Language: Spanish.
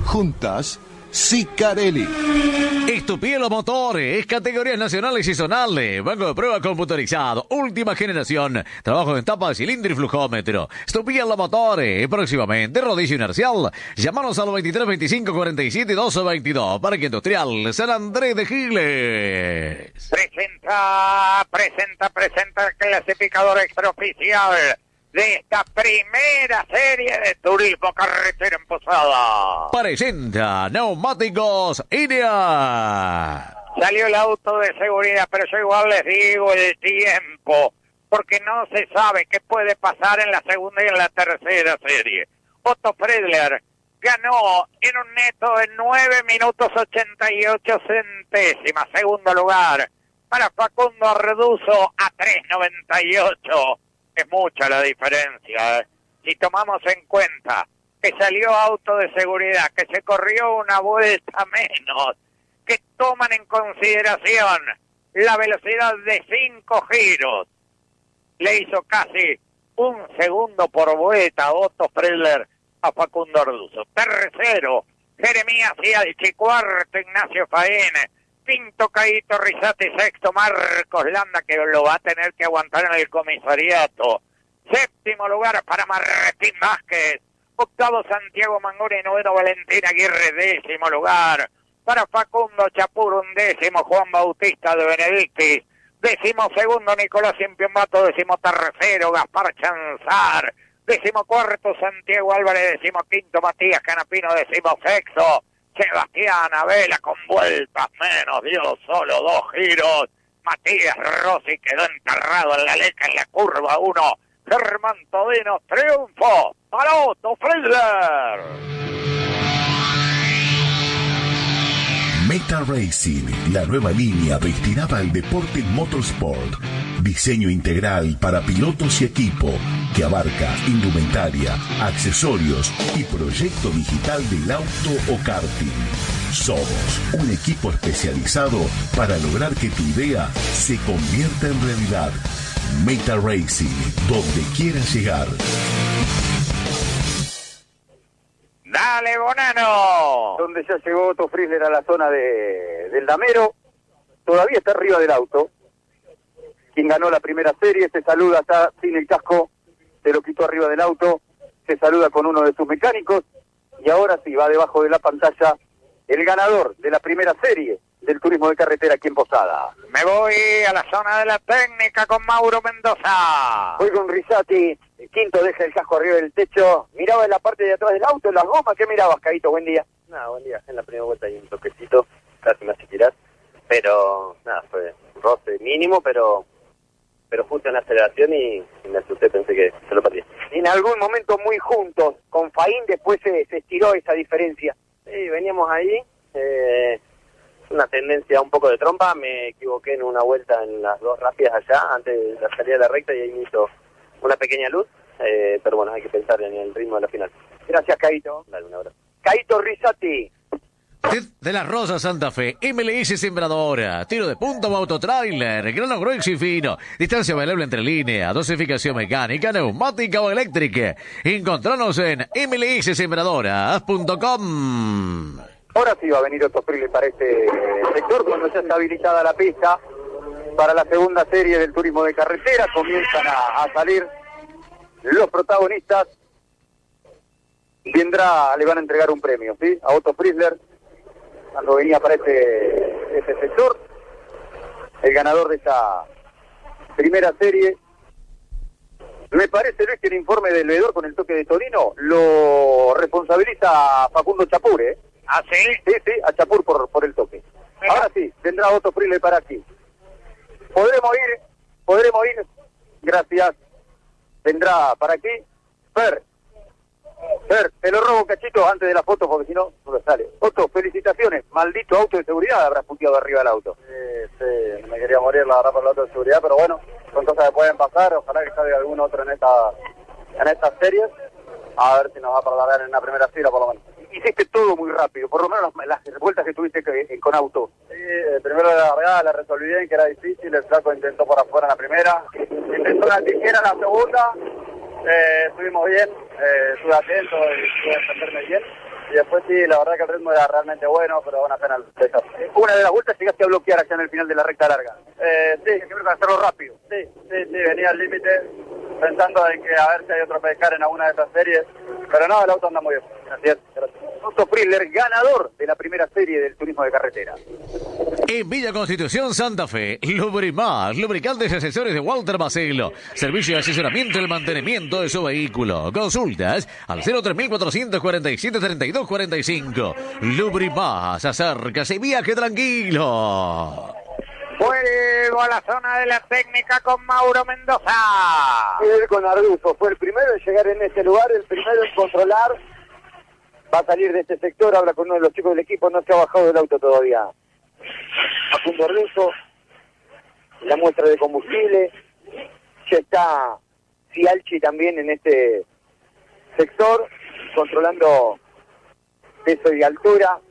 Juntas, Sicarelli. Estupielo Motores, categorías nacionales y zonales, banco de prueba computarizado, última generación, trabajo en tapa, cilindro y flujómetro. Estupielo Motores, próximamente rodillo inercial. Llámanos al 23 25 47 12 22, Parque Industrial San Andrés de Giles. Presenta el clasificador extraoficial de esta primera serie de turismo carretera en Posada. Presenta Neumáticos INEA. Salió el auto de seguridad, pero yo igual les digo el tiempo, porque no se sabe qué puede pasar en la segunda y en la tercera serie. Otto Friedler ganó en un neto de 9 minutos 88 centésimas. Segundo lugar para Facundo Arduzo a 3.98. Es mucha la diferencia, si tomamos en cuenta que salió auto de seguridad, que se corrió una vuelta menos, que toman en consideración la velocidad de 5 giros. Le hizo casi 1 segundo por vuelta a Otto Friedler a Facundo Arduzo. Tercero, Jeremías Cialchi. Cuarto, Ignacio Faene. Quinto, Caíto Rizati. Sexto, Marcos Landa, que lo va a tener que aguantar en el comisariato. Séptimo lugar para Martín Vázquez. Octavo, Santiago Mangoni. Noveno, Valentín Aguirre. Décimo lugar para Facundo Chapur. Undécimo, Juan Bautista de Benedictis. Décimo segundo, Nicolás Impiombato. Décimo tercero, Gaspar Chanzar. Décimo cuarto, Santiago Álvarez. Décimo quinto, Matías Canapino. Décimo sexto, Sebastián Abela, con vueltas menos, dio solo 2 giros. Matías Rossi quedó enterrado en la leca en la curva 1. Germán Todino, triunfo para Otto Friedler. Meta Racing, la nueva línea destinada al deporte motorsport. Diseño integral para pilotos y equipo que abarca indumentaria, accesorios y proyecto digital del auto o karting. Somos un equipo especializado para lograr que tu idea se convierta en realidad. Meta Racing, donde quieras llegar. Dale, Bonano. Donde ya llegó Otto Friedler a la zona del Damero. Todavía está arriba del auto. Quien ganó la primera serie se saluda, está sin el casco, se lo quitó arriba del auto, se saluda con uno de sus mecánicos y ahora sí va debajo de la pantalla el ganador de la primera serie del turismo de carretera aquí en Posada. Me voy a la zona de la técnica con Mauro Mendoza. Voy con Rizati, el quinto deja el casco arriba del techo, miraba en la parte de atrás del auto, las gomas. ¿Qué mirabas, Caíto? Buen día. Nada, buen día. En la primera vuelta hay un toquecito, casi me hace tirar, pero nada, fue un roce mínimo, pero justo en la aceleración y me asusté, pensé que se lo perdía. En algún momento muy juntos, con Faín después se estiró esa diferencia. Sí, veníamos ahí, una tendencia un poco de trompa, me equivoqué en una vuelta en las dos rápidas allá, antes de la salida de la recta, y ahí me hizo una pequeña luz, pero bueno, hay que pensar en el ritmo de la final. Gracias, Caíto. Dale, un abrazo. Caíto Rizati. De las Rosas Santa Fe, MLS Sembradora, tiro de punta o autotrailer, grano grueso y fino, distancia variable entre líneas, dosificación mecánica, neumática o eléctrica. Encontranos en mlssembradoras.com. Ahora sí va a venir Otto Friedler para este sector cuando ya está habilitada la pista para la segunda serie del turismo de carretera. Comienzan a salir los protagonistas. Le van a entregar un premio, ¿sí? A Otto Friedler, cuando venía para este sector, el ganador de esta primera serie. Me parece, Luis, que el informe del veedor con el toque de Torino lo responsabiliza a Facundo Chapur, ¿eh? ¿Ah, sí? Sí, a Chapur por el toque. Ahora sí, vendrá Otto Friedler para aquí. Podremos ir, gracias. Vendrá para aquí. Fer, te lo robo un cachito antes de la foto porque si no, no lo sale. Otto, felicitaciones. Maldito auto de seguridad habrás puteado arriba del auto. Sí, no me quería morir la verdad por el auto de seguridad, pero bueno, son cosas que pueden pasar. Ojalá que salga algún otro en estas series. A ver si nos va para largar en una primera fila por lo menos. Hiciste todo muy rápido, por lo menos las vueltas que tuviste con auto. Sí, primero la largada la resolví bien, que era difícil. El flaco intentó por afuera en la primera, intentó una tijera en la segunda, Estuvimos bien, estuve atento y pude defenderme bien. Y después sí, la verdad que el ritmo era realmente bueno, pero una pena. Una de las vueltas llegaste a bloquear acá en el final de la recta larga. Sí, creo que hacerlo rápido. Sí, venía al límite pensando en que a ver si hay otro pescar en alguna de estas series. Pero no, el auto anda muy bien. Gracias. Otto Friedler, ganador de la primera serie del turismo de carretera. En Villa Constitución, Santa Fe, Lubrimar, lubricantes y accesorios de Walter Macelo. Servicio de asesoramiento y el mantenimiento de su vehículo. Consultas al 03447-3245. Lubrimar, acércase, viaje tranquilo. Vuelvo a la zona de la técnica con Mauro Mendoza. Él con Arduzo fue el primero en llegar en este lugar, el primero en controlar. Va a salir de este sector, habla con uno de los chicos del equipo, no se ha bajado del auto todavía. Facundo Arduzo, la muestra de combustible. Ya está Cialchi también en este sector, controlando peso y altura.